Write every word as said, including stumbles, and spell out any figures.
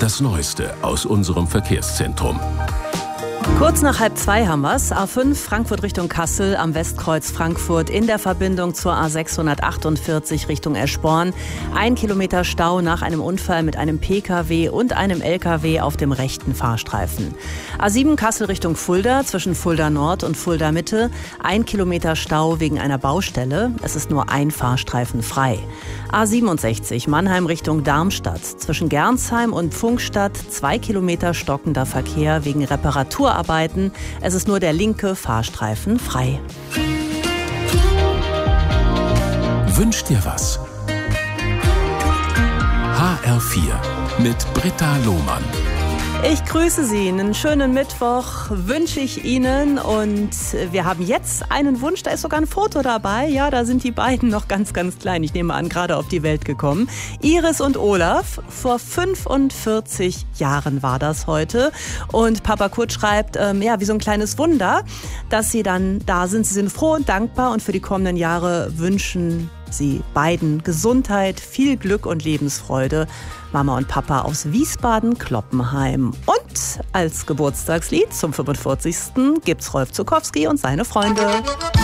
Das Neueste aus unserem Verkehrszentrum. Kurz nach halb zwei haben wir's. A fünf Frankfurt Richtung Kassel am Westkreuz Frankfurt in der Verbindung zur A sechshundertachtundvierzig Richtung Eschborn. Ein Kilometer Stau nach einem Unfall mit einem Pkw und einem Lkw auf dem rechten Fahrstreifen. A sieben Kassel Richtung Fulda zwischen Fulda Nord und Fulda Mitte. Ein Kilometer Stau wegen einer Baustelle. Es ist nur ein Fahrstreifen frei. A siebenundsechzig Mannheim Richtung Darmstadt zwischen Gernsheim und Pfungstadt. Zwei Kilometer stockender Verkehr wegen Reparaturarbeiten. Es ist nur der linke Fahrstreifen frei. Wünsch dir was? H R vier mit Britta Lohmann. Ich grüße Sie. Einen schönen Mittwoch wünsche ich Ihnen. Und wir haben jetzt einen Wunsch. Da ist sogar ein Foto dabei. Ja, da sind die beiden noch ganz, ganz klein. Ich nehme an, gerade auf die Welt gekommen. Iris und Olaf. Vor fünfundvierzig Jahren war das heute. Und Papa Kurt schreibt, ähm, ja, wie so ein kleines Wunder, dass sie dann da sind. Sie sind froh und dankbar und für die kommenden Jahre wünschen Sie beiden Gesundheit, viel Glück und Lebensfreude. Mama und Papa aus Wiesbaden-Kloppenheim. Und als Geburtstagslied zum fünfundvierzigsten gibt's Rolf Zuckowski und seine Freunde.